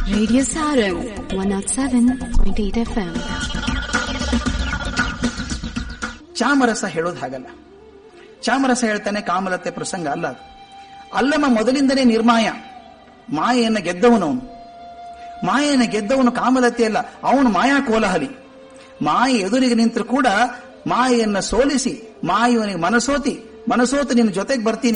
Radio Sarang 107.8 FM. Chamarasa ಹೇಳೋದು ಹಾಗಲ್ಲ. ಚಾಮರಸ ಹೇಳ್ತಾನೆ ಕಾಮಲತೆ ಪ್ರಸಂಗ ಅಲ್ಲ ಅದು. ಅಲ್ಲಮ ಮೊದಲಿಂದನೇ ನಿರ್ಮಾಯ, ಮಾಯೆಯನ್ನು ಗೆದ್ದವನವನು. ಮಾಯೆಯನ್ನು ಗೆದ್ದವನು ಕಾಮಲತೆ ಅಲ್ಲ, ಅವನು ಮಾಯಾ ಕೋಲಾಹಲಿ. ಮಾಯೆ ಎದುರಿಗೆ ನಿಂತರೂ ಕೂಡ ಮಾಯೆಯನ್ನು ಸೋಲಿಸಿ ಮಾಯವನಿಗೆ ಮನಸೋತು ನಿನ್ನ ಜೊತೆಗೆ ಬರ್ತೀನಿ